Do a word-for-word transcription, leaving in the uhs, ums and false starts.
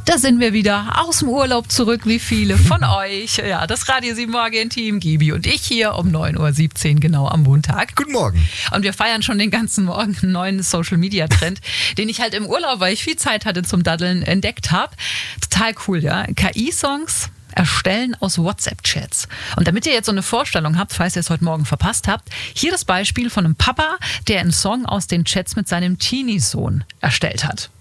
Da sind wir wieder aus dem Urlaub zurück, wie viele von euch. Ja, das Radio sieben Morgen-Team, Gibi und ich hier um neun Uhr siebzehn genau am Montag. Guten Morgen. Und wir feiern schon den ganzen Morgen einen neuen Social-Media-Trend, den ich halt im Urlaub, weil ich viel Zeit hatte zum Daddeln, entdeckt habe. Total cool, ja. K I-Songs erstellen aus WhatsApp-Chats. Und damit ihr jetzt so eine Vorstellung habt, falls ihr es heute Morgen verpasst habt, hier das Beispiel von einem Papa, der einen Song aus den Chats mit seinem Teenie-Sohn erstellt hat.